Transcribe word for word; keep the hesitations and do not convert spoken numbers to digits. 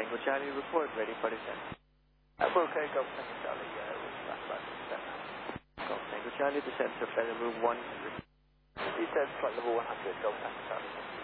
Tango Charlie, report ready for descent. Uh, we're okay, Golf Tango Charlie, uh, we're back about descent now. Golf Tango Charlie, descent to flight level one hundred. He said flight level one hundred, Golf Tango Charlie.